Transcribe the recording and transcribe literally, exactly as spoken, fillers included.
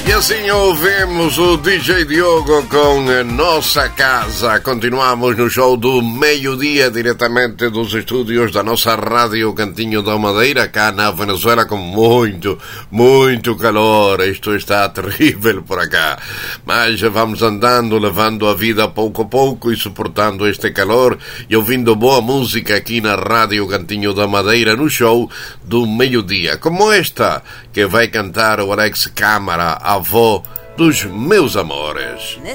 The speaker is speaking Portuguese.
E assim ouvimos o D J Diogo com a Nossa Casa. Continuamos no show do meio-dia, diretamente dos estúdios da nossa Rádio Cantinho da Madeira, cá na Venezuela, com muito, muito calor. Isto está terrível por acá. Mas vamos andando, levando a vida pouco a pouco e suportando este calor e ouvindo boa música aqui na Rádio Cantinho da Madeira, no show do meio-dia. Como esta, que vai cantar o Alex Câmara, avó dos meus amores.